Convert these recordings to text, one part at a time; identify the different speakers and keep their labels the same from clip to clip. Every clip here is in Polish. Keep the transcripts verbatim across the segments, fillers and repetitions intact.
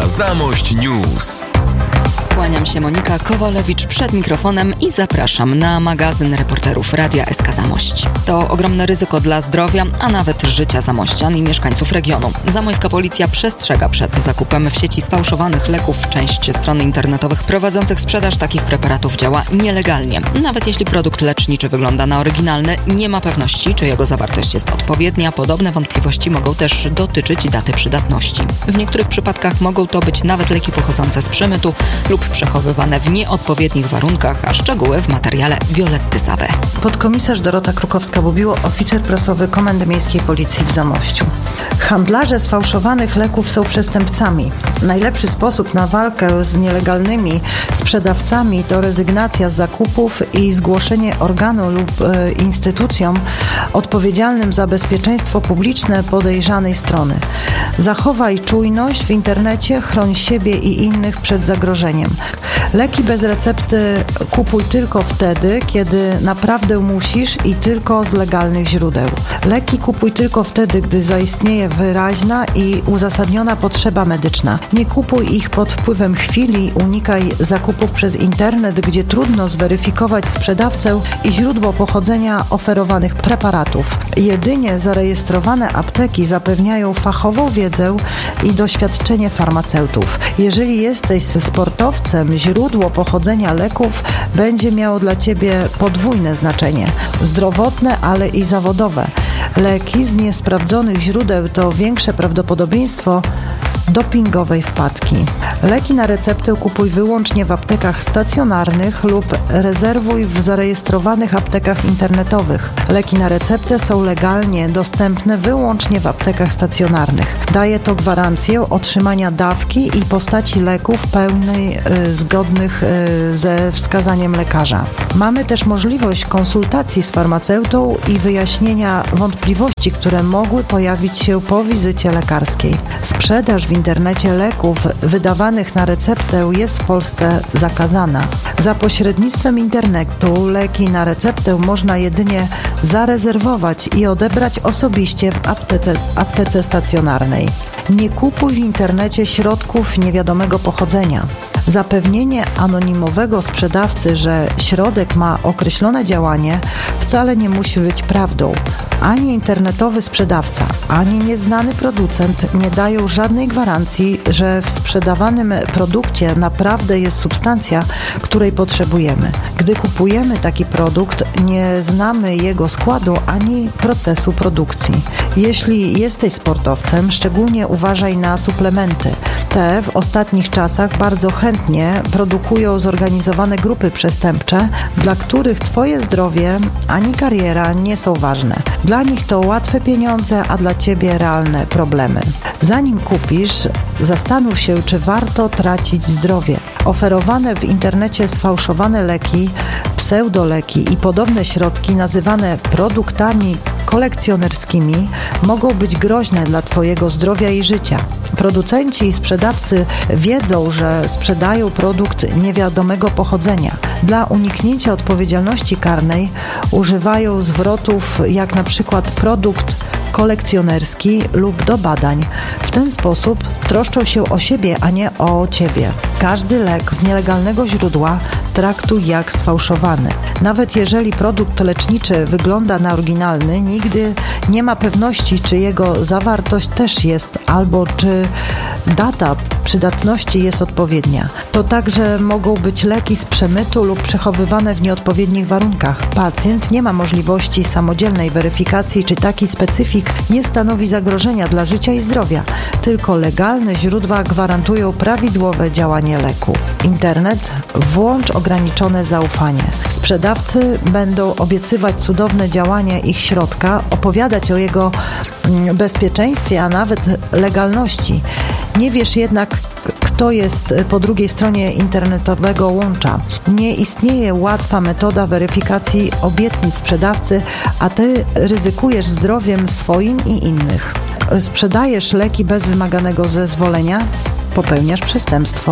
Speaker 1: Zamość News.
Speaker 2: Kłaniam się, Monika Kowalewicz przed mikrofonem i zapraszam na magazyn reporterów Radia S K Zamość. To ogromne ryzyko dla zdrowia, a nawet życia zamościan i mieszkańców regionu. Zamojska policja przestrzega przed zakupem w sieci sfałszowanych leków. Część stron internetowych prowadzących sprzedaż takich preparatów działa nielegalnie. Nawet jeśli produkt leczniczy wygląda na oryginalny, nie ma pewności, czy jego zawartość jest odpowiednia. Podobne wątpliwości mogą też dotyczyć daty przydatności. W niektórych przypadkach mogą to być nawet leki pochodzące z przemytu lub przechowywane w nieodpowiednich warunkach, a szczegóły w materiale Violetty Sawę.
Speaker 3: Podkomisarz Dorota Krukowska-Bubiło, oficer prasowy Komendy Miejskiej Policji w Zamościu. Handlarze sfałszowanych leków są przestępcami. Najlepszy sposób na walkę z nielegalnymi sprzedawcami to rezygnacja z zakupów i zgłoszenie organu lub e, instytucjom odpowiedzialnym za bezpieczeństwo publiczne podejrzanej strony. Zachowaj czujność w internecie, chroń siebie i innych przed zagrożeniem. Leki bez recepty kupuj tylko wtedy, kiedy naprawdę musisz i tylko z legalnych źródeł. Leki kupuj tylko wtedy, gdy zaistnieje wyraźna i uzasadniona potrzeba medyczna. Nie kupuj ich pod wpływem chwili, unikaj zakupów przez internet, gdzie trudno zweryfikować sprzedawcę i źródło pochodzenia oferowanych preparatów. Jedynie zarejestrowane apteki zapewniają fachową wiedzę i doświadczenie farmaceutów. Jeżeli jesteś sportowcem, źródło pochodzenia leków będzie miało dla Ciebie podwójne znaczenie. Zdrowotne, ale i zawodowe. Leki z niesprawdzonych źródeł to większe prawdopodobieństwo dopingowej wpadki. Leki na receptę kupuj wyłącznie w aptekach stacjonarnych lub rezerwuj w zarejestrowanych aptekach internetowych. Leki na receptę są legalnie dostępne wyłącznie w aptekach stacjonarnych. Daje to gwarancję otrzymania dawki i postaci leków pełnej, y, zgodnych y, ze wskazaniem lekarza. Mamy też możliwość konsultacji z farmaceutą i wyjaśnienia wątpliwości, które mogły pojawić się po wizycie lekarskiej. Sprzedaż w internecie leków wydawanych na receptę jest w Polsce zakazana. Za pośrednictwem internetu leki na receptę można jedynie zarezerwować i odebrać osobiście w aptece, aptece stacjonarnej. Nie kupuj w internecie środków niewiadomego pochodzenia. Zapewnienie anonimowego sprzedawcy, że środek ma określone działanie, wcale nie musi być prawdą. Ani internetowy sprzedawca, ani nieznany producent nie dają żadnej gwarancji, że w sprzedawanym produkcie naprawdę jest substancja, której potrzebujemy. Gdy kupujemy taki produkt, nie znamy jego składu ani procesu produkcji. Jeśli jesteś sportowcem, szczególnie uważaj na suplementy. Te w ostatnich czasach bardzo chętnie produkują zorganizowane grupy przestępcze, dla których Twoje zdrowie ani kariera nie są ważne. Dla nich to łatwe pieniądze, a dla Ciebie realne problemy. Zanim kupisz, zastanów się, czy warto tracić zdrowie. Oferowane w internecie sfałszowane leki, pseudoleki i podobne środki nazywane produktami kolekcjonerskimi mogą być groźne dla Twojego zdrowia i życia. Producenci i sprzedawcy wiedzą, że sprzedają produkt niewiadomego pochodzenia. Dla uniknięcia odpowiedzialności karnej używają zwrotów jak na przykład produkt kolekcjonerski lub do badań. W ten sposób troszczą się o siebie, a nie o Ciebie. Każdy lek z nielegalnego źródła traktuj jak sfałszowany. Nawet jeżeli produkt leczniczy wygląda na oryginalny, nigdy nie ma pewności, czy jego zawartość też jest, albo czy data przydatności jest odpowiednia. To także mogą być leki z przemytu lub przechowywane w nieodpowiednich warunkach. Pacjent nie ma możliwości samodzielnej weryfikacji, czy taki specyfik nie stanowi zagrożenia dla życia i zdrowia. Tylko legalne źródła gwarantują prawidłowe działanie leku. Internet włącz ograniczone zaufanie. Sprzedawcy będą obiecywać cudowne działanie ich środka, opowiadać o jego bezpieczeństwie, a nawet legalności. Nie wiesz jednak, kto jest po drugiej stronie internetowego łącza. Nie istnieje łatwa metoda weryfikacji obietnic sprzedawcy, a ty ryzykujesz zdrowiem swoim i innych. Sprzedajesz leki bez wymaganego zezwolenia, popełniasz przestępstwo.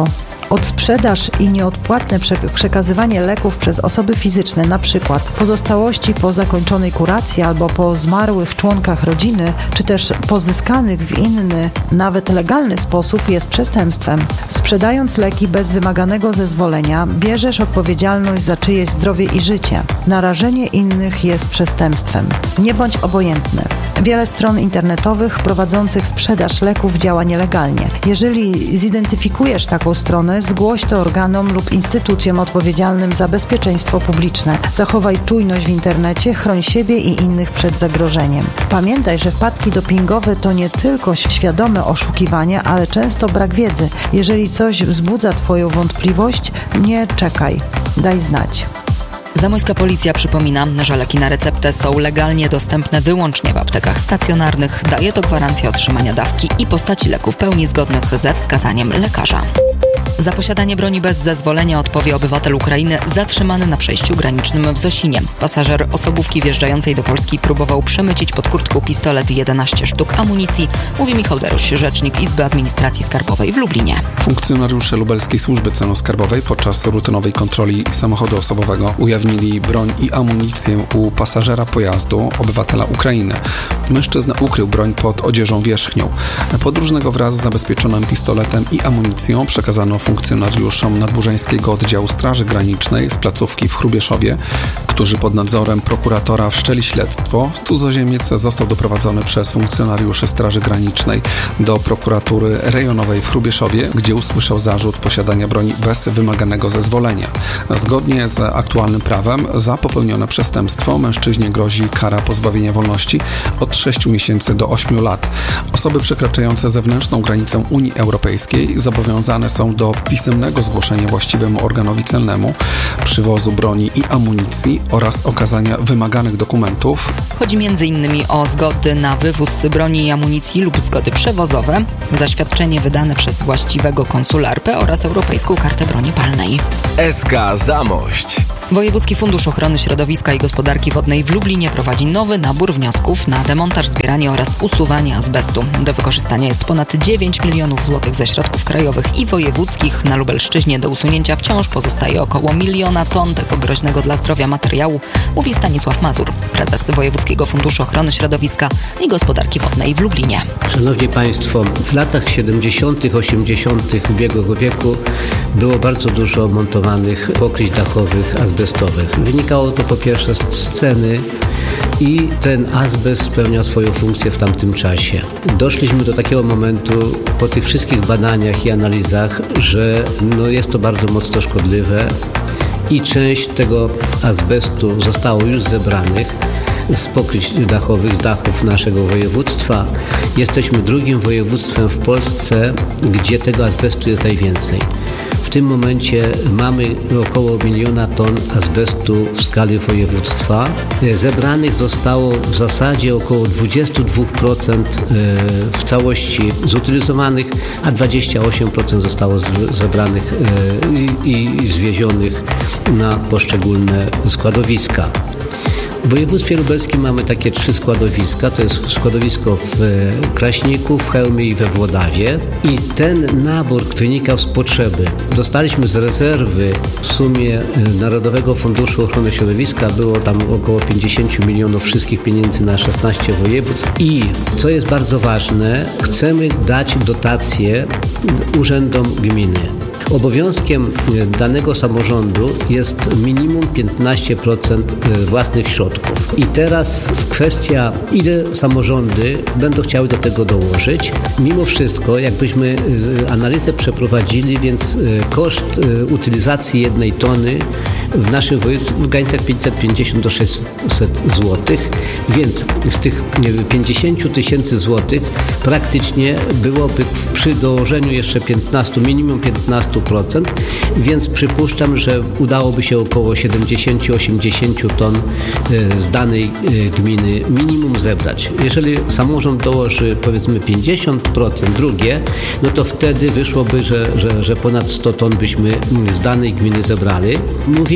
Speaker 3: Odsprzedaż i nieodpłatne przekazywanie leków przez osoby fizyczne, na przykład pozostałości po zakończonej kuracji albo po zmarłych członkach rodziny, czy też pozyskanych w inny, nawet legalny sposób, jest przestępstwem. Sprzedając leki bez wymaganego zezwolenia, bierzesz odpowiedzialność za czyjeś zdrowie i życie. Narażenie innych jest przestępstwem. Nie bądź obojętny. Wiele stron internetowych prowadzących sprzedaż leków działa nielegalnie. Jeżeli zidentyfikujesz taką stronę, zgłoś to organom lub instytucjom odpowiedzialnym za bezpieczeństwo publiczne. Zachowaj czujność w internecie, chroń siebie i innych przed zagrożeniem. Pamiętaj, że wpadki dopingowe to nie tylko świadome oszukiwanie, ale często brak wiedzy. Jeżeli coś wzbudza Twoją wątpliwość, nie czekaj. Daj znać.
Speaker 2: Zamojska policja przypomina, że leki na receptę są legalnie dostępne wyłącznie w aptekach stacjonarnych. Daje to gwarancję otrzymania dawki i postaci leków w pełni zgodnych ze wskazaniem lekarza. Za posiadanie broni bez zezwolenia odpowie obywatel Ukrainy zatrzymany na przejściu granicznym w Zosinie. Pasażer osobówki wjeżdżającej do Polski próbował przemycić pod kurtką pistolet i jedenaście sztuk amunicji, mówi Michał Deruś, rzecznik Izby Administracji Skarbowej w Lublinie.
Speaker 1: Funkcjonariusze lubelskiej służby celno-skarbowej podczas rutynowej kontroli samochodu osobowego ujawnili broń i amunicję u pasażera pojazdu, obywatela Ukrainy. Mężczyzna ukrył broń pod odzieżą wierzchnią. Podróżnego wraz z zabezpieczonym pistoletem i amunicją przekazano funkcjonariuszom nadburzańskiego oddziału Straży Granicznej z placówki w Hrubieszowie, którzy pod nadzorem prokuratora wszczęli śledztwo. Cudzoziemiec został doprowadzony przez funkcjonariuszy Straży Granicznej do prokuratury rejonowej w Hrubieszowie, gdzie usłyszał zarzut posiadania broni bez wymaganego zezwolenia. Zgodnie z aktualnym prawem za popełnione przestępstwo mężczyźnie grozi kara pozbawienia wolności od sześciu miesięcy do ośmiu lat. Osoby przekraczające zewnętrzną granicę Unii Europejskiej zobowiązane są do pisemnego zgłoszenia właściwemu organowi celnemu przywozu broni i amunicji oraz okazania wymaganych dokumentów.
Speaker 2: Chodzi między innymi o zgody na wywóz broni i amunicji lub zgody przewozowe, zaświadczenie wydane przez właściwego konsula R P oraz Europejską Kartę Broni Palnej.
Speaker 4: S K Zamość.
Speaker 2: Wojewódzki Fundusz Ochrony Środowiska i Gospodarki Wodnej w Lublinie prowadzi nowy nabór wniosków na demontaż, zbieranie oraz usuwanie azbestu. Do wykorzystania jest ponad dziewięć milionów złotych ze środków krajowych i wojewódzkich. Na Lubelszczyźnie do usunięcia wciąż pozostaje około miliona ton tego groźnego dla zdrowia materiału, mówi Stanisław Mazur, prezes Wojewódzkiego Funduszu Ochrony Środowiska i Gospodarki Wodnej w Lublinie.
Speaker 5: Szanowni Państwo, w latach siedemdziesiątych, osiemdziesiątych ubiegłego wieku było bardzo dużo montowanych pokryć dachowych azbestowych. Wynikało to po pierwsze z ceny i ten azbest spełniał swoją funkcję w tamtym czasie. Doszliśmy do takiego momentu po tych wszystkich badaniach i analizach, że no jest to bardzo mocno szkodliwe i część tego azbestu zostało już zebranych z pokryć dachowych, z dachów naszego województwa. Jesteśmy drugim województwem w Polsce, gdzie tego azbestu jest najwięcej. W tym momencie mamy około miliona ton azbestu w skali województwa. Zebranych zostało w zasadzie około dwadzieścia dwa procent w całości zutylizowanych, a dwadzieścia osiem procent zostało zebranych i zwiezionych na poszczególne składowiska. W województwie lubelskim mamy takie trzy składowiska. To jest składowisko w Kraśniku, w Chełmie i we Włodawie. I ten nabór wynikał z potrzeby. Dostaliśmy z rezerwy w sumie Narodowego Funduszu Ochrony Środowiska. Było tam około pięćdziesiąt milionów wszystkich pieniędzy na szesnaście województw. I co jest bardzo ważne, chcemy dać dotacje urzędom gminy. Obowiązkiem danego samorządu jest minimum piętnaście procent własnych środków. I teraz kwestia, ile samorządy będą chciały do tego dołożyć. Mimo wszystko, jakbyśmy analizę przeprowadzili, więc koszt utylizacji jednej tony w naszych województwach w granicach pięćset pięćdziesiąt do sześćset złotych, więc z tych pięćdziesiąt tysięcy złotych praktycznie byłoby przy dołożeniu jeszcze piętnaście, minimum piętnaście procent, więc przypuszczam, że udałoby się około siedemdziesiąt do osiemdziesięciu ton z danej gminy minimum zebrać. Jeżeli samorząd dołoży powiedzmy pięćdziesiąt procent drugie, no to wtedy wyszłoby, że, że, że ponad sto ton byśmy z danej gminy zebrali. Mówimy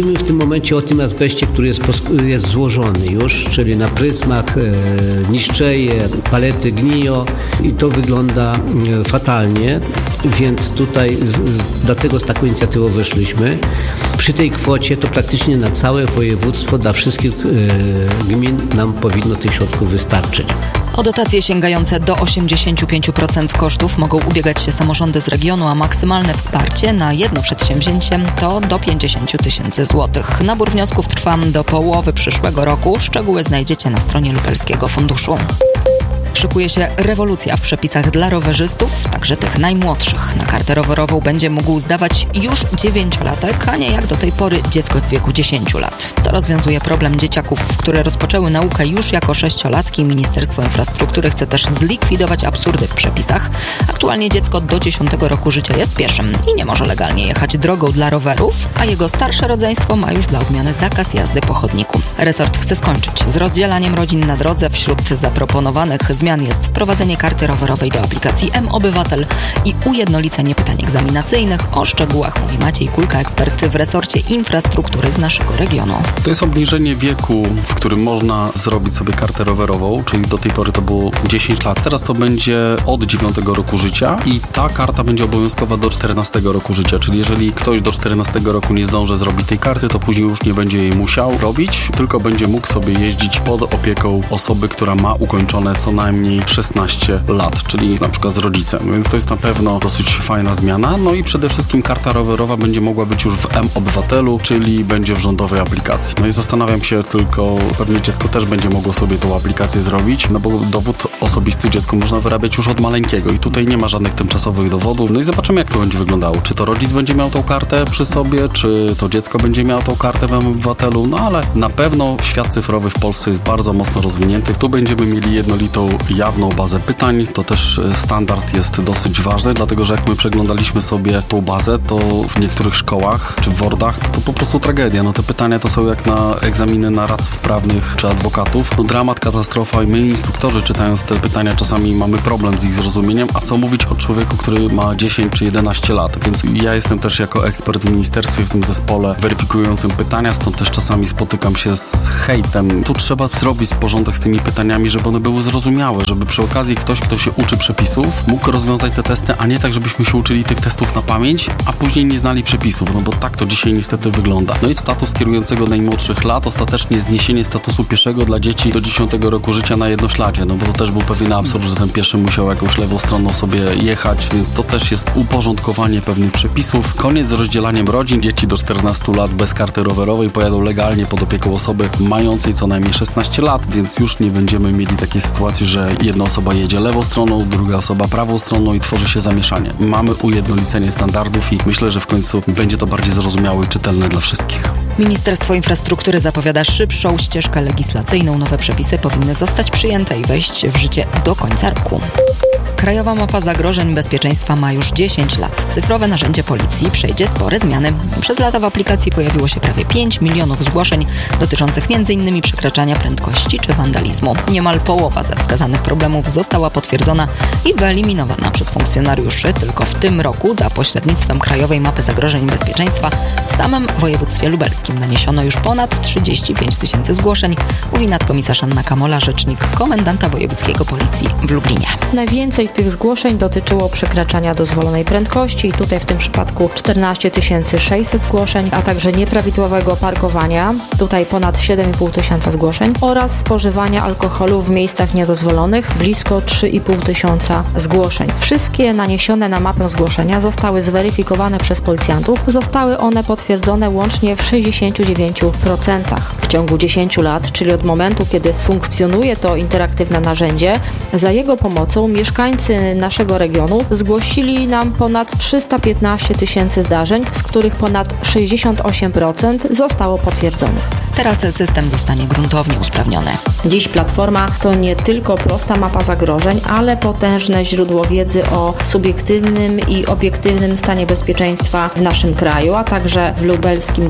Speaker 5: Mówimy w tym momencie o tym azbeście, który jest, jest złożony już, czyli na pryzmach e, niszczeje, palety gniją i to wygląda e, fatalnie, więc tutaj e, dlatego z taką inicjatywą wyszliśmy. Przy tej kwocie to praktycznie na całe województwo dla wszystkich e, gmin nam powinno tych środków wystarczyć.
Speaker 2: O dotacje sięgające do osiemdziesiąt pięć procent kosztów mogą ubiegać się samorządy z regionu, a maksymalne wsparcie na jedno przedsięwzięcie to do pięćdziesiąt tysięcy złotych. Nabór wniosków trwa do połowy przyszłego roku. Szczegóły znajdziecie na stronie Lubelskiego Funduszu. Szykuje się rewolucja w przepisach dla rowerzystów, także tych najmłodszych. Na kartę rowerową będzie mógł zdawać już dziewięciolatek, a nie jak do tej pory dziecko w wieku dziesięciu lat. To rozwiązuje problem dzieciaków, które rozpoczęły naukę już jako sześciolatki. Ministerstwo Infrastruktury chce też zlikwidować absurdy w przepisach. Aktualnie dziecko do dziesiątego roku życia jest pieszym i nie może legalnie jechać drogą dla rowerów, a jego starsze rodzeństwo ma już dla odmiany zakaz jazdy po chodniku. Resort chce skończyć z rozdzielaniem rodzin na drodze. Wśród zaproponowanych zmian jest wprowadzenie karty rowerowej do aplikacji M-Obywatel i ujednolicenie pytań egzaminacyjnych. O szczegółach mówi Maciej Kulka, ekspert w resorcie infrastruktury z naszego regionu.
Speaker 6: To jest obniżenie wieku, w którym można zrobić sobie kartę rowerową, czyli do tej pory to było dziesięć lat. Teraz to będzie od dziewiątego roku życia i ta karta będzie obowiązkowa do czternastego roku życia, czyli jeżeli ktoś do czternastego roku nie zdąży zrobić tej karty, to później już nie będzie jej musiał robić, tylko będzie mógł sobie jeździć pod opieką osoby, która ma ukończone co najmniej szesnaście lat, czyli na przykład z rodzicem, więc to jest na pewno dosyć fajna zmiana. No i przede wszystkim karta rowerowa będzie mogła być już w M-Obywatelu, czyli będzie w rządowej aplikacji. No i zastanawiam się tylko, pewnie dziecko też będzie mogło sobie tą aplikację zrobić, no bo dowód osobisty dziecku można wyrabiać już od maleńkiego i tutaj nie ma żadnych tymczasowych dowodów. No i zobaczymy, jak to będzie wyglądało. Czy to rodzic będzie miał tą kartę przy sobie, czy to dziecko będzie miało tą kartę w M-Obywatelu, no ale na pewno świat cyfrowy w Polsce jest bardzo mocno rozwinięty. Tu będziemy mieli jednolitą jawną bazę pytań, to też standard jest dosyć ważny, dlatego że jak my przeglądaliśmy sobie tą bazę, to w niektórych szkołach czy w wordach to po prostu tragedia. No te pytania to są jak na egzaminy na radców prawnych czy adwokatów. No dramat, katastrofa i my instruktorzy czytając te pytania czasami mamy problem z ich zrozumieniem, a co mówić o człowieku, który ma dziesięć czy jedenaście lat. Więc ja jestem też jako ekspert w ministerstwie, w tym zespole weryfikującym pytania, stąd też czasami spotykam się z hejtem. Tu trzeba zrobić porządek z tymi pytaniami, żeby one były zrozumiałe, żeby przy okazji ktoś, kto się uczy przepisów, mógł rozwiązać te testy, a nie tak, żebyśmy się uczyli tych testów na pamięć, a później nie znali przepisów, no bo tak to dzisiaj niestety wygląda. No i status kierującego najmłodszych lat, ostatecznie zniesienie statusu pieszego dla dzieci do dziesiątego roku życia na jednośladzie, no bo to też był pewien absurd, że ten pieszy musiał jakąś lewą stroną sobie jechać, więc to też jest uporządkowanie pewnych przepisów. Koniec z rozdzielaniem rodzin, dzieci do czternastu lat bez karty rowerowej pojadą legalnie pod opieką osoby mającej co najmniej szesnaście lat, więc już nie będziemy mieli takiej sytuacji, że jedna osoba jedzie lewą stroną, druga osoba prawą stroną i tworzy się zamieszanie. Mamy ujednolicenie standardów i myślę, że w końcu będzie to bardziej zrozumiałe i czytelne dla wszystkich.
Speaker 2: Ministerstwo Infrastruktury zapowiada szybszą ścieżkę legislacyjną. Nowe przepisy powinny zostać przyjęte i wejść w życie do końca roku. Krajowa Mapa Zagrożeń Bezpieczeństwa ma już dziesięć lat. Cyfrowe narzędzie policji przejdzie spore zmiany. Przez lata w aplikacji pojawiło się prawie pięć milionów zgłoszeń dotyczących między innymi przekraczania prędkości czy wandalizmu. Niemal połowa ze wskazanych problemów została potwierdzona i wyeliminowana przez funkcjonariuszy. Tylko w tym roku za pośrednictwem Krajowej Mapy Zagrożeń Bezpieczeństwa w samym województwie lubelskim naniesiono już ponad trzydzieści pięć tysięcy zgłoszeń, mówi nadkomisarz Anna Kamola, rzecznik komendanta wojewódzkiego policji w Lublinie.
Speaker 7: Najwięcej tych zgłoszeń dotyczyło przekraczania dozwolonej prędkości i tutaj w tym przypadku czternaście tysięcy sześćset zgłoszeń, a także nieprawidłowego parkowania, tutaj ponad siedem i pół tysiąca zgłoszeń oraz spożywania alkoholu w miejscach niedozwolonych, blisko trzy i pół tysiąca zgłoszeń. Wszystkie naniesione na mapę zgłoszenia zostały zweryfikowane przez policjantów, zostały one potwierdzone łącznie w sześćdziesięciu dziewięciu procentach. W ciągu dziesięciu lat, czyli od momentu, kiedy funkcjonuje to interaktywne narzędzie, za jego pomocą mieszkańcy naszego regionu zgłosili nam ponad trzysta piętnaście tysięcy zdarzeń, z których ponad sześćdziesiąt osiem procent zostało potwierdzonych.
Speaker 2: Teraz system zostanie gruntownie usprawniony.
Speaker 7: Dziś platforma to nie tylko prosta mapa zagrożeń, ale potężne źródło wiedzy o subiektywnym i obiektywnym stanie bezpieczeństwa w naszym kraju, a także w lubelskim garnizonie.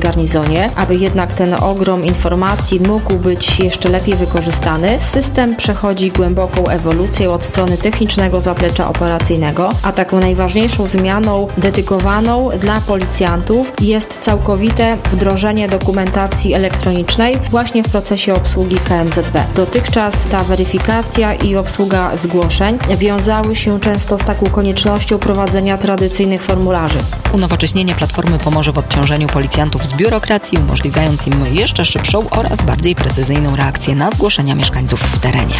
Speaker 7: stronie, aby jednak ten ogrom informacji mógł być jeszcze lepiej wykorzystany. System przechodzi głęboką ewolucję od strony technicznego zaplecza operacyjnego, a taką najważniejszą zmianą dedykowaną dla policjantów jest całkowite wdrożenie dokumentacji elektronicznej właśnie w procesie obsługi K M Z B. Dotychczas ta weryfikacja i obsługa zgłoszeń wiązały się często z taką koniecznością prowadzenia tradycyjnych formularzy.
Speaker 2: Unowocześnienie platformy pomoże w odciążeniu policjantów z biurokracji, umożliwiając im jeszcze szybszą oraz bardziej precyzyjną reakcję na zgłoszenia mieszkańców w terenie.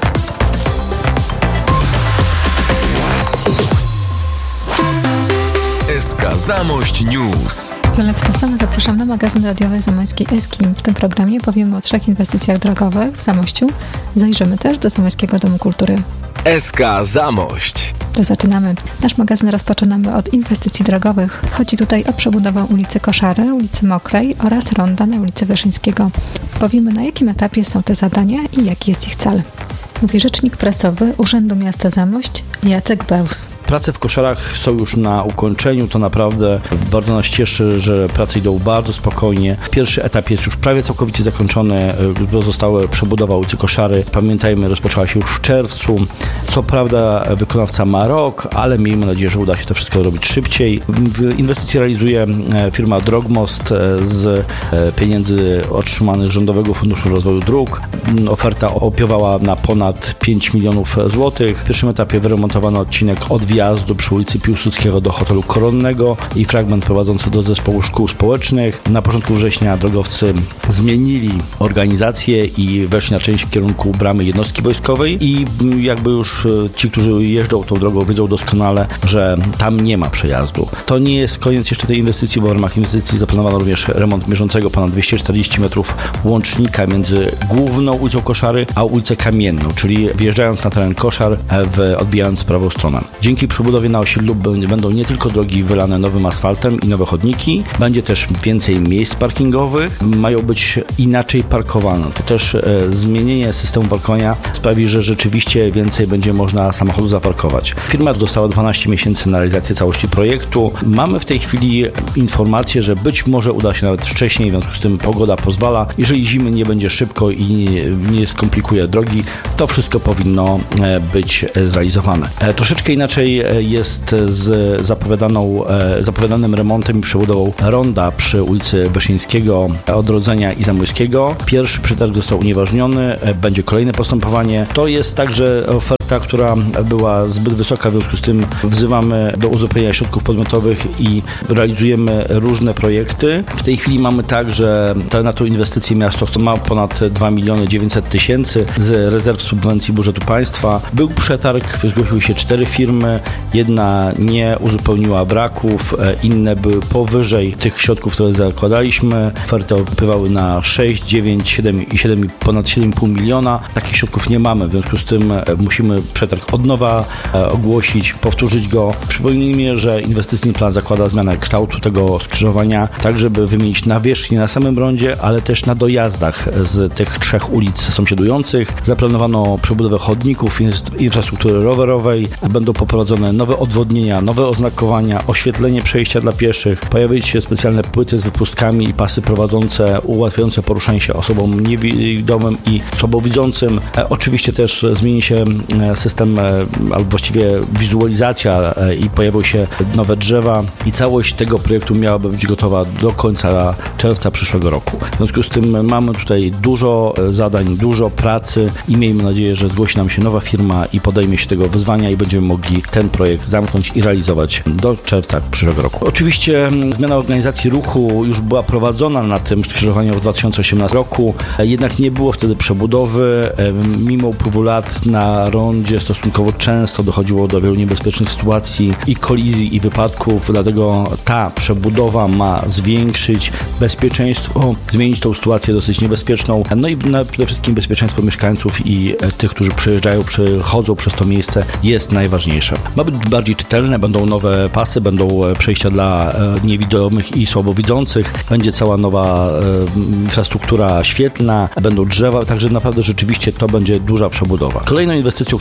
Speaker 4: S K Zamość News.
Speaker 8: Violetta Sowa, zapraszam na magazyn radiowy Zamojskiej Eski. W tym programie powiemy o trzech inwestycjach drogowych w Zamościu. Zajrzymy też do Zamojskiego Domu Kultury.
Speaker 4: S K Zamość.
Speaker 8: To zaczynamy. Nasz magazyn rozpoczynamy od inwestycji drogowych. Chodzi tutaj o przebudowę ulicy Koszary, ulicy Mokrej oraz ronda na ulicy Wyszyńskiego. Powiemy, na jakim etapie są te zadania i jaki jest ich cel. Mówi rzecznik prasowy Urzędu Miasta Zamość Jacek Bełz.
Speaker 9: Prace w Koszarach są już na ukończeniu, to naprawdę bardzo nas cieszy, że prace idą bardzo spokojnie. Pierwszy etap jest już prawie całkowicie zakończony, pozostała przebudowa ulicy Koszary. Pamiętajmy, rozpoczęła się już w czerwcu. Co prawda wykonawca ma rok, ale miejmy nadzieję, że uda się to wszystko robić szybciej. Inwestycje realizuje firma Drogmost z pieniędzy otrzymanych z Rządowego Funduszu Rozwoju Dróg. Oferta opiewała na ponad pięć milionów złotych. W pierwszym etapie wyremontowano odcinek od wjazdu przy ulicy Piłsudskiego do hotelu Koronnego i fragment prowadzący do zespołu szkół społecznych. Na początku września drogowcy zmienili organizację i weszli na część w kierunku bramy jednostki wojskowej i jakby już ci, którzy jeżdżą tą drogą, wiedzą doskonale, że tam nie ma przejazdu. To nie jest koniec jeszcze tej inwestycji, bo w ramach inwestycji zaplanowano również remont mierzącego ponad dwieście czterdzieści metrów łącznika między główną ulicą Koszary a ulicą Kamienną, czyli wjeżdżając na teren Koszar, w, odbijając prawą stronę. Dzięki przebudowie na osiedlu będą nie tylko drogi wylane nowym asfaltem i nowe chodniki, będzie też więcej miejsc parkingowych, mają być inaczej parkowane. To też e, zmienienie systemu parkowania sprawi, że rzeczywiście więcej będzie można samochodów zaparkować. Firma dostała dwanaście miesięcy na realizację całości projektu. Mamy w tej chwili informację, że być może uda się nawet wcześniej, w związku z tym pogoda pozwala. Jeżeli zimy nie będzie szybko i nie, nie skomplikuje drogi, to wszystko powinno e, być zrealizowane. E, troszeczkę inaczej jest z zapowiadaną, zapowiadanym remontem i przebudową ronda przy ulicy Wyszyńskiego, Odrodzenia i Zamojskiego. Pierwszy przetarg został unieważniony, będzie kolejne postępowanie. To jest także oferta, która była zbyt wysoka, w związku z tym wzywamy do uzupełnienia środków podmiotowych i realizujemy różne projekty. W tej chwili mamy tak, że na tą inwestycję miasto ma ponad dwa miliony dziewięćset tysięcy z rezerw subwencji budżetu państwa. Był przetarg, zgłosiły się cztery firmy, jedna nie uzupełniła braków, inne były powyżej tych środków, które zakładaliśmy. Oferty opływały na sześć, dziewięć, siedem i siedem, ponad siedem i pół miliona. Takich środków nie mamy, w związku z tym musimy przetarg od nowa ogłosić, powtórzyć go. Przypomnijmy, że inwestycyjny plan zakłada zmianę kształtu tego skrzyżowania, tak żeby wymienić nawierzchnię na samym rondzie, ale też na dojazdach z tych trzech ulic sąsiadujących. Zaplanowano przebudowę chodników, infrastruktury rowerowej, będą poprowadzone nowe odwodnienia, nowe oznakowania, oświetlenie przejścia dla pieszych, pojawić się specjalne płyty z wypustkami i pasy prowadzące, ułatwiające poruszanie się osobom niewidomym i słabowidzącym. E, oczywiście też zmieni się system, e, albo właściwie wizualizacja e, i pojawią się nowe drzewa i całość tego projektu miałaby być gotowa do końca czerwca przyszłego roku. W związku z tym mamy tutaj dużo zadań, dużo pracy i miejmy nadzieję, że zgłosi nam się nowa firma i podejmie się tego wyzwania i będziemy mogli ten projekt zamknąć i realizować do czerwca przyszłego roku. Oczywiście zmiana organizacji ruchu już była prowadzona na tym skrzyżowaniu w dwa tysiące osiemnastym roku, jednak nie było wtedy przebudowy. Mimo upływu lat na rondzie stosunkowo często dochodziło do wielu niebezpiecznych sytuacji i kolizji i wypadków, dlatego ta przebudowa ma zwiększyć bezpieczeństwo, zmienić tą sytuację dosyć niebezpieczną, no i przede wszystkim bezpieczeństwo mieszkańców i tych, którzy przyjeżdżają, przychodzą przez to miejsce jest najważniejsze. Ma być bardziej czytelne, będą nowe pasy, będą przejścia dla niewidomych i słabowidzących, będzie cała nowa infrastruktura świetlna, będą drzewa, także naprawdę rzeczywiście to będzie duża przebudowa. Kolejną inwestycją,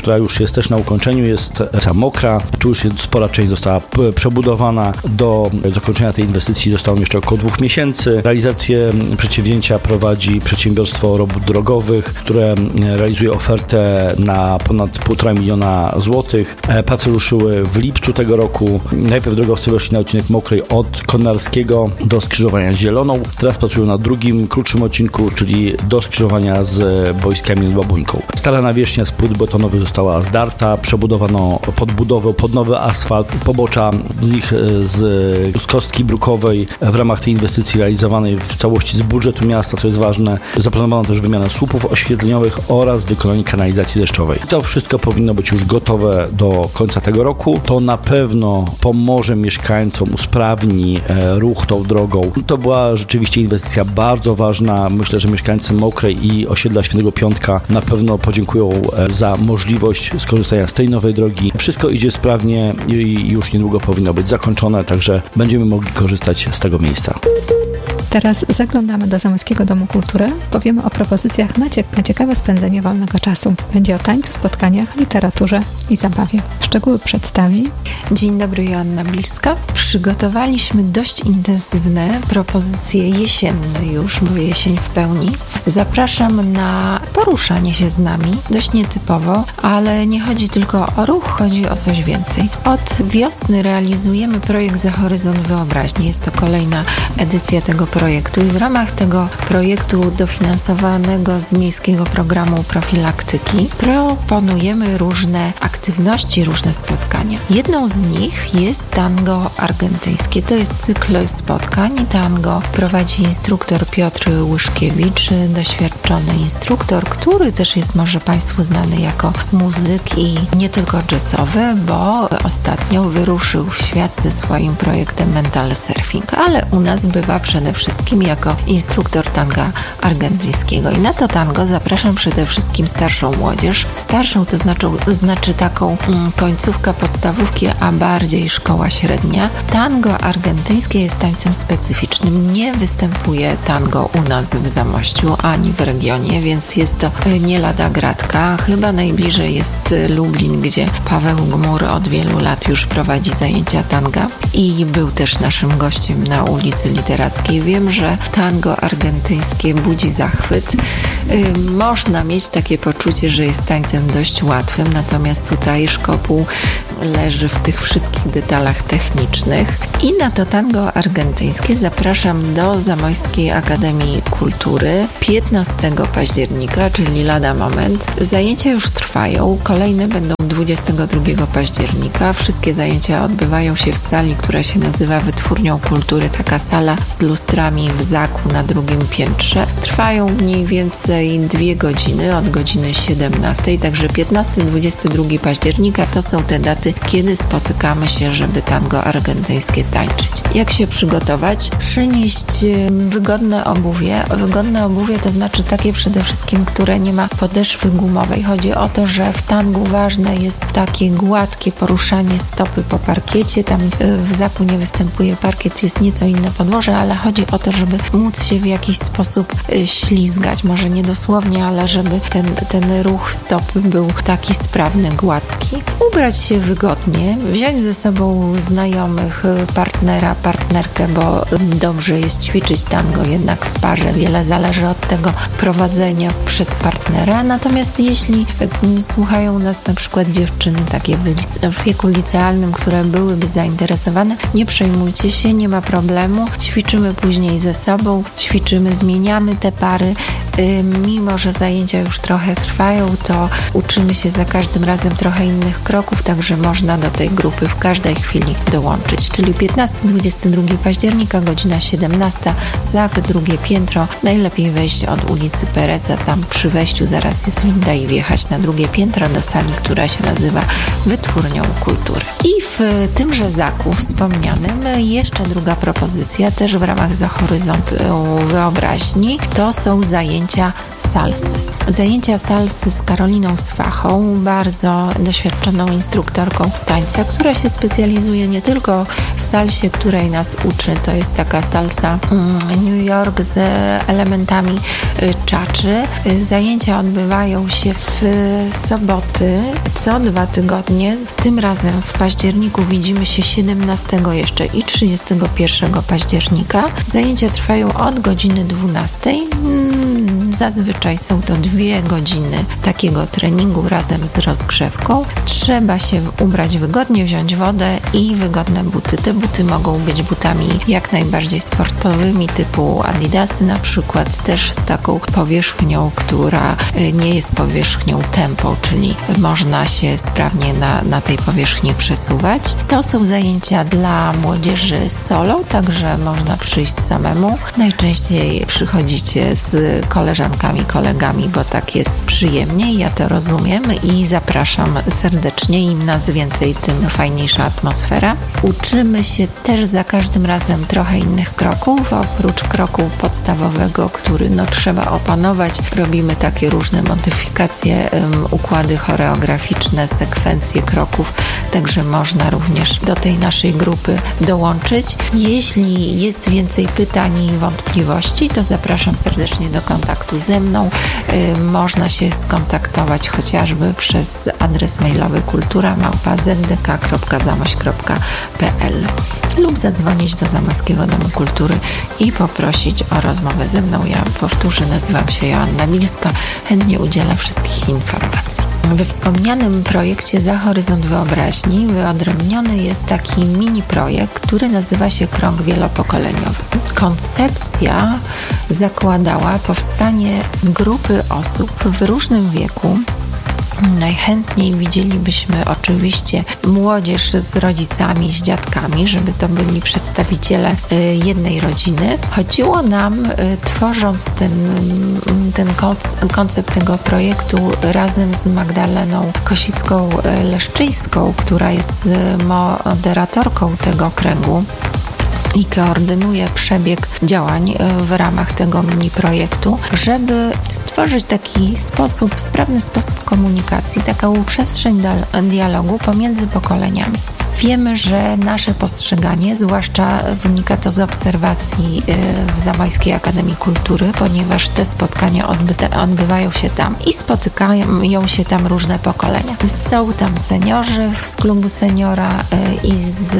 Speaker 9: która już jest też na ukończeniu, jest ulica Mokra. Tu już jest spora część została przebudowana. Do zakończenia tej inwestycji zostało jeszcze około dwóch miesięcy. Realizację przedsięwzięcia prowadzi przedsiębiorstwo robót drogowych, które realizuje ofertę na ponad półtora miliona złotych. Prace ruszyły w lipcu tego roku. Najpierw drogowcy weszli na odcinek Mokrej od Konarskiego do skrzyżowania z Zieloną. Teraz pracują na drugim, krótszym odcinku, czyli do skrzyżowania z Boiskami nad Babuńką. Stara nawierzchnia z płyt betonowych została zdarta, przebudowano pod budowę, pod nowy asfalt, pobocza ich z, z kostki brukowej w ramach tej inwestycji realizowanej w całości z budżetu miasta, co jest ważne. Zaplanowano też wymianę słupów oświetleniowych oraz wykonanie kanalizacji deszczowej. To wszystko powinno być już gotowe do końca tego roku. To na pewno pomoże mieszkańcom, usprawni ruch tą drogą. To była rzeczywiście inwestycja bardzo ważna. Myślę, że mieszkańcy Mokrej i osiedla Świętego Piątka na pewno podziękują za możliwość skorzystania z tej nowej drogi. Wszystko idzie sprawnie i już niedługo powinno być zakończone, także będziemy mogli korzystać z tego miejsca.
Speaker 8: Teraz zaglądamy do Zamojskiego Domu Kultury. Powiemy o propozycjach na, cie- na ciekawe spędzenie wolnego czasu. Będzie o tańcu, spotkaniach, literaturze i zabawie. Szczegóły przedstawi.
Speaker 10: Dzień dobry, Joanna Bliska. Przygotowaliśmy dość intensywne propozycje jesienne już, bo jesień w pełni. Zapraszam na poruszanie się z nami, dość nietypowo, ale nie chodzi tylko o ruch, chodzi o coś więcej. Od wiosny realizujemy projekt Za Horyzont Wyobraźni. Jest to kolejna edycja tego projektu i w ramach tego projektu dofinansowanego z Miejskiego Programu Profilaktyki proponujemy różne aktywności, różne spotkania. Jedną z nich jest tango argentyńskie. To jest cykl spotkań. Tango prowadzi instruktor Piotr Łyszkiewicz, doświadczony instruktor, który też jest może Państwu znany jako muzyk i nie tylko jazzowy, bo ostatnio wyruszył w świat ze swoim projektem Mental Surfing, ale u nas bywa przede wszystkim jako instruktor tanga argentyńskiego. I na to tango zapraszam przede wszystkim starszą młodzież. Starszą to znaczy, znaczy taką mm, końcówka podstawówki, a bardziej szkoła średnia. Tango argentyńskie jest tańcem specyficznym. Nie występuje tango u nas w Zamościu ani w regionie, więc jest to nie lada gratka. Chyba najbliżej jest Lublin, gdzie Paweł Gmur od wielu lat już prowadzi zajęcia tanga i był też naszym gościem na ulicy Literackiej. Wiem, że tango argentyńskie budzi zachwyt. Yy, można mieć takie poczucie, że jest tańcem dość łatwym, natomiast tutaj szkopuł leży w tych wszystkich detalach technicznych. I na to tango argentyńskie zapraszam do Zamojskiej Akademii Kultury piętnastego października, czyli lada moment. Zajęcia już trwają, kolejne będą dwudziestego drugiego października. Wszystkie zajęcia odbywają się w sali, która się nazywa Wytwórnią Kultury. Taka sala z lustrami w zaku na drugim piętrze. Trwają mniej więcej dwie godziny, od godziny siedemnastej, także piętnasty dwudziesty drugi października to są te daty, kiedy spotykamy się, żeby tango argentyńskie tańczyć. Jak się przygotować? Przynieść wygodne obuwie. Wygodne obuwie to znaczy takie przede wszystkim, które nie ma podeszwy gumowej. Chodzi o to, że w tangu ważne jest takie gładkie poruszanie stopy po parkiecie. Tam w zaku nie występuje parkiet, jest nieco inne podłoże, ale chodzi o to, żeby móc się w jakiś sposób ślizgać. Może nie dosłownie, ale żeby ten, ten ruch stopy był taki sprawny, gładki. Ubrać się wygodnie, wziąć ze sobą znajomych, partnera, partnerkę, bo dobrze jest ćwiczyć tango jednak w parze. Wiele zależy od tego prowadzenia przez partnera. Natomiast jeśli słuchają nas na przykład dziewczyny takie w wieku licealnym, które byłyby zainteresowane, nie przejmujcie się, nie ma problemu. Ćwiczymy później ze sobą, ćwiczymy, zmieniamy te pary. Mimo że zajęcia już trochę trwają, to uczymy się za każdym razem trochę innych kroków, także można do tej grupy w każdej chwili dołączyć. Czyli piętnasty dwudziesty drugi października, godzina siedemnasta, zak, drugie piętro. Najlepiej wejść od ulicy Pereca, tam przy wejściu zaraz jest winda i wjechać na drugie piętro do sali, która się nazywa Wytwórnią Kultury. I w tymże zaku wspomnianym jeszcze druga propozycja, też w ramach Za Horyzont Wyobraźni, to są zajęcia salsy. Zajęcia salsy z Karoliną Swachą, bardzo doświadczoną instruktorką instruktorką tańca, która się specjalizuje nie tylko w salsie, której nas uczy. To jest taka salsa New York z elementami czaczy. Zajęcia odbywają się w soboty co dwa tygodnie. Tym razem w październiku widzimy się siedemnastego jeszcze i trzydziestego pierwszego października. Zajęcia trwają od godziny dwunastej. Zazwyczaj są to dwie godziny takiego treningu razem z rozgrzewką. Trzeba się ubrać wygodnie, wziąć wodę i wygodne buty. Te buty mogą być butami jak najbardziej sportowymi, typu Adidasy na przykład, też z taką powierzchnią, która nie jest powierzchnią tempo, czyli można się sprawnie na, na tej powierzchni przesuwać. To są zajęcia dla młodzieży solo, także można przyjść samemu. Najczęściej przychodzicie z koleżankami, kolegami, bo tak jest przyjemniej, ja to rozumiem i zapraszam serdecznie. Im nas więcej, tym fajniejsza atmosfera. Uczymy się też za każdym razem trochę innych kroków. Oprócz kroku podstawowego, który no, trzeba opanować, robimy takie różne modyfikacje, um, układy choreograficzne, sekwencje kroków, także można również do tej naszej grupy dołączyć. Jeśli jest więcej pytań i wątpliwości, to zapraszam serdecznie do kontaktu ze mną. Um, można się skontaktować chociażby przez adres mailowy kultura małpa z d k kropka zamość kropka p l lub zadzwonić do Zamojskiego Domu Kultury i poprosić o rozmowę ze mną. Ja powtórzę, nazywam się Joanna Milska, chętnie udzielę wszystkich informacji. We wspomnianym projekcie Za horyzont wyobraźni wyodrębniony jest taki mini projekt, który nazywa się Krąg Wielopokoleniowy. Koncepcja zakładała powstanie grupy osób w różnym wieku. Najchętniej widzielibyśmy oczywiście młodzież z rodzicami, z dziadkami, żeby to byli przedstawiciele jednej rodziny. Chodziło nam, tworząc ten, ten koncept tego projektu razem z Magdaleną Kosicką-Leszczyńską, która jest moderatorką tego kręgu i koordynuje przebieg działań w ramach tego mini projektu, żeby stworzyć taki sposób, sprawny sposób komunikacji, taką przestrzeń dialogu pomiędzy pokoleniami. Wiemy, że nasze postrzeganie, zwłaszcza wynika to z obserwacji w Zamojskiej Akademii Kultury, ponieważ te spotkania odbyte, odbywają się tam i spotykają się tam różne pokolenia. Są tam seniorzy z klubu seniora i z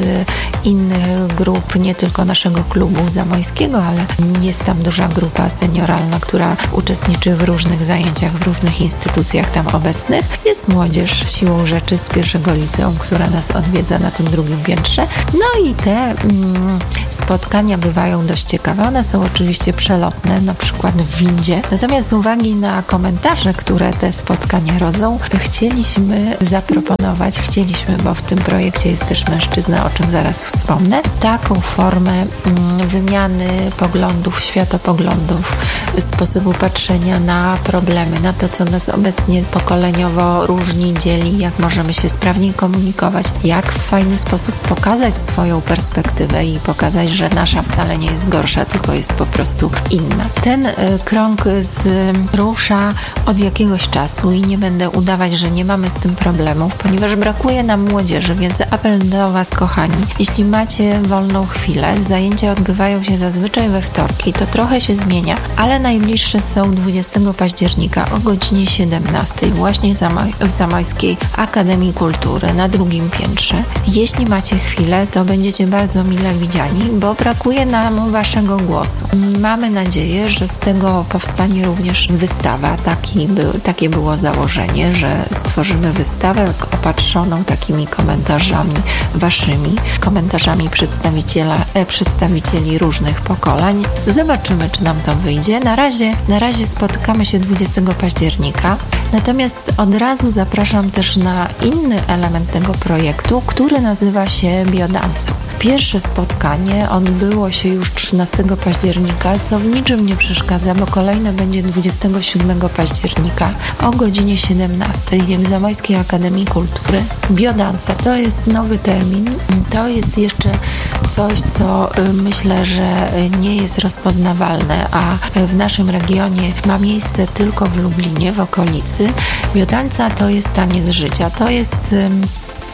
Speaker 10: innych grup, nie tylko naszego klubu zamojskiego, ale jest tam duża grupa senioralna, która uczestniczy w różnych zajęciach, w różnych instytucjach tam obecnych. Jest młodzież siłą rzeczy z pierwszego liceum, która nas odwiedza na tym drugim piętrze. No i te mm, spotkania bywają dość ciekawe. One są oczywiście przelotne, na przykład w windzie. Natomiast z uwagi na komentarze, które te spotkania rodzą, chcieliśmy zaproponować, chcieliśmy, bo w tym projekcie jest też mężczyzna, o czym zaraz wspomnę, taką formę mm, wymiany poglądów, światopoglądów, sposobu patrzenia na problemy, na to, co nas obecnie pokoleniowo różni, dzieli, jak możemy się sprawniej komunikować, jak w fajny sposób pokazać swoją perspektywę i pokazać, że nasza wcale nie jest gorsza, tylko jest po prostu inna. Ten y, krąg z, rusza od jakiegoś czasu i nie będę udawać, że nie mamy z tym problemów, ponieważ brakuje nam młodzieży, więc apel do Was, kochani, jeśli macie wolną chwilę, zajęcia odbywają się zazwyczaj we wtorki, to trochę się zmienia, ale najbliższe są dwudziestego października o godzinie siedemnastej właśnie w Zamojskiej Akademii Kultury na drugim piętrze. Jeśli macie chwilę, to będziecie bardzo mile widziani, bo brakuje nam Waszego głosu. Mamy nadzieję, że z tego powstanie również wystawa. Taki był, takie było założenie, że stworzymy wystawę opatrzoną takimi komentarzami Waszymi, komentarzami przedstawiciela, e, przedstawicieli różnych pokoleń. Zobaczymy, czy nam to wyjdzie. Na razie, na razie spotykamy się dwudziestego października, natomiast od razu zapraszam też na inny element tego projektu, który nazywa się biodancą. Pierwsze spotkanie odbyło się już trzynastego października, co w niczym nie przeszkadza, bo kolejne będzie dwudziestego siódmego października o godzinie siedemnastej w Zamojskiej Akademii Kultury. Biodanca to jest nowy termin, to jest jeszcze coś, co myślę, że nie jest rozpoznawalne, a w naszym regionie ma miejsce tylko w Lublinie, w okolicy. Biodanca to jest taniec życia, to jest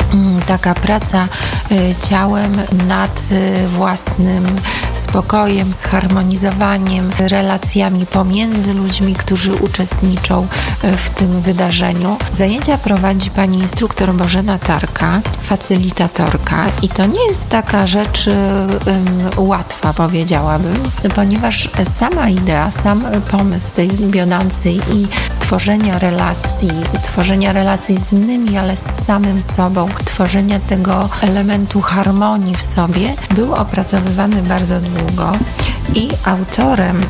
Speaker 10: taka praca ciałem nad własnym spokojem, zharmonizowaniem, relacjami pomiędzy ludźmi, którzy uczestniczą w tym wydarzeniu. Zajęcia prowadzi pani instruktor Bożena Tarka, facylitatorka, i to nie jest taka rzecz um, łatwa, powiedziałabym, ponieważ sama idea, sam pomysł tej biodancy i tworzenia relacji, tworzenia relacji z innymi, ale z samym sobą, tworzenia tego elementu harmonii w sobie był opracowywany bardzo długo i autorem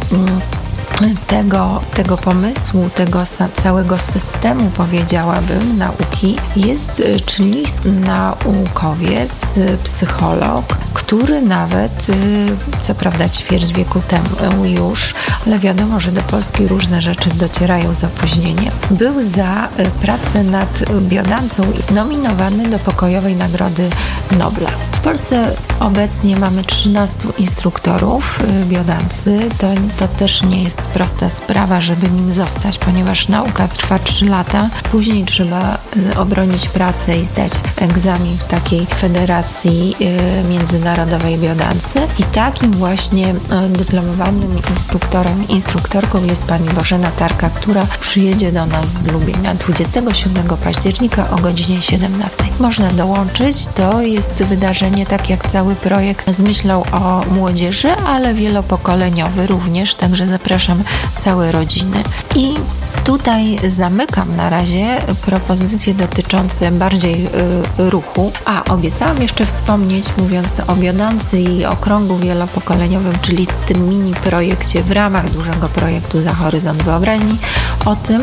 Speaker 10: Tego, tego pomysłu, tego całego systemu, powiedziałabym, nauki jest chilijski naukowiec, psycholog, który nawet, co prawda ćwierć wieku temu już, ale wiadomo, że do Polski różne rzeczy docierają z opóźnieniem, był za pracę nad biodancą nominowany do Pokojowej Nagrody Nobla. W Polsce obecnie mamy trzynastu instruktorów biodancy. To, to też nie jest prosta sprawa, żeby nim zostać, ponieważ nauka trwa trzy lata. Później trzeba obronić pracę i zdać egzamin w takiej federacji międzynarodowej biodancy. I takim właśnie dyplomowanym instruktorem, instruktorką jest pani Bożena Tarka, która przyjedzie do nas z Lublina dwudziestego siódmego października o godzinie siedemnastej. Można dołączyć. To jest wydarzenie, tak jak cały projekt, z myślą o młodzieży, ale wielopokoleniowy również, także zapraszam całe rodziny. I tutaj zamykam na razie propozycje dotyczące bardziej y, ruchu. A obiecałam jeszcze wspomnieć, mówiąc o biodancy i okrągu wielopokoleniowym, czyli tym mini projekcie w ramach dużego projektu Za Horyzont Wyobraźni, o tym,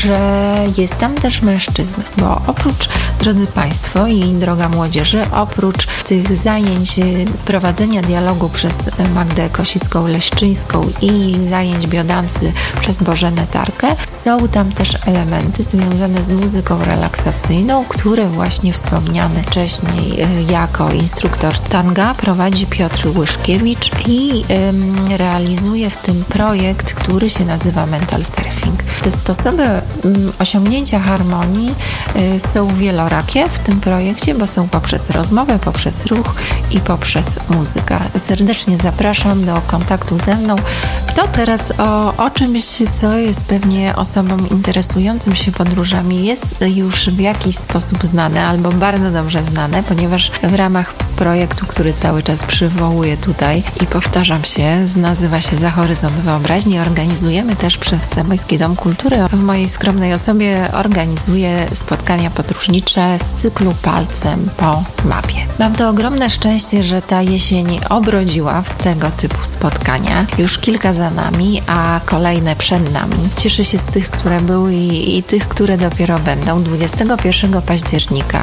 Speaker 10: że jest tam też mężczyzna, bo oprócz, drodzy Państwo i droga młodzieży, oprócz tych zajęć prowadzenia dialogu przez Magdę Kosicką-Leszczyńską i zajęć biodancy przez Bożenę Tarkę, są tam też elementy związane z muzyką relaksacyjną, które właśnie wspomniany wcześniej jako instruktor tanga prowadzi Piotr Łyszkiewicz i ym, realizuje w tym projekt, który się nazywa Mental Surfing. Te sposoby ym, osiągnięcia harmonii y, są wielorakie w tym projekcie, bo są poprzez rozmowę, poprzez ruch i poprzez muzykę. Serdecznie zapraszam do kontaktu ze mną. To teraz o, o czymś, co jest pewnie osobom interesującym się podróżami, jest już w jakiś sposób znane albo bardzo dobrze znane, ponieważ w ramach projektu, który cały czas przywołuję tutaj i powtarzam się, nazywa się Za Horyzont Wyobraźni, organizujemy też przez Zamojski Dom Kultury. W mojej skromnej osobie organizuję spotkania podróżnicze z cyklu Palcem po mapie. Mam to ogromne szczęście, że ta jesień obrodziła w tego typu spotkania. Już kilka za nami, a kolejne przed nami. Cieszę się z tych, które były i, i tych, które dopiero będą. dwudziestego pierwszego października